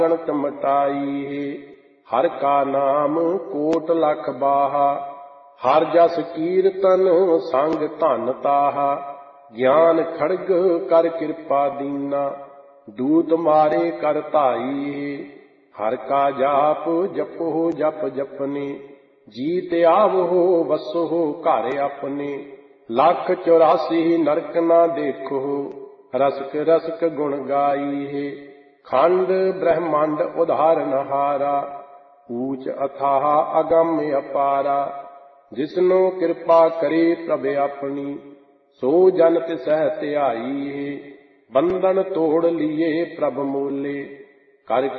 गणत मटाई है। हर का नाम कोट लख बाहा, हर जस कीर्तन संग धन ताहा। ज्ञान खड़ग कर कृपा दीना, दूत मारे कर धाई है। हर का जाप जपो जप जपने, जीत आवो वसो घर अपने। लाख 84 नरक ना देखो, रसक रसक गुण गाई है। खंड ब्रह्मांड उदाहरण हारा, ऊंच अथाह अगम अपारा। जिसनो कृपा करे प्रभ अपनी, सो जन तिसह ध्याई है। बंधन तोड़ लिए प्रभ मोले, कर